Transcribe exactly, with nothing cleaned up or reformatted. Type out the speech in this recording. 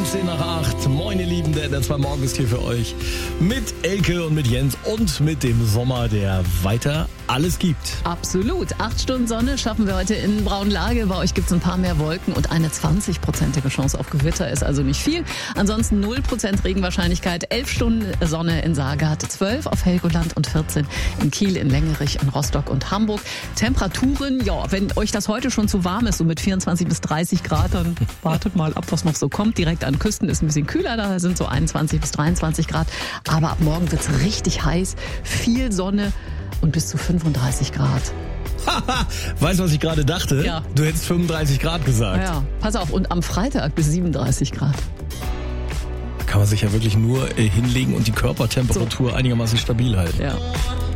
zehn nach acht. Moin, ihr Lieben, der der zwei Morgen ist hier für euch. Mit Elke und mit Jens und mit dem Sommer, der weiter alles gibt. Absolut. Acht Stunden Sonne schaffen wir heute in Braunlage. Bei euch gibt es ein paar mehr Wolken und eine zwanzig-prozentige Chance auf Gewitter ist also nicht viel. Ansonsten null Prozent Regenwahrscheinlichkeit. elf Stunden Sonne in Saargat, zwölf auf Helgoland und vierzehn in Kiel, in Lengerich, in Rostock und Hamburg. Temperaturen, ja, wenn euch das heute schon zu warm ist, so mit vierundzwanzig bis dreißig Grad, dann wartet mal ab, was noch so kommt. Direkt an Küsten ist ein bisschen kühler, da sind so einundzwanzig bis dreiundzwanzig Grad. Aber ab morgen wird es richtig heiß, viel Sonne und bis zu fünfunddreißig Grad. Weißt du, was ich gerade dachte? Ja. Du hättest fünfunddreißig Grad gesagt. Ja, pass auf, und am Freitag bis siebenunddreißig Grad. Kann man sich ja wirklich nur äh, hinlegen und die Körpertemperatur so einigermaßen stabil halten. Ja.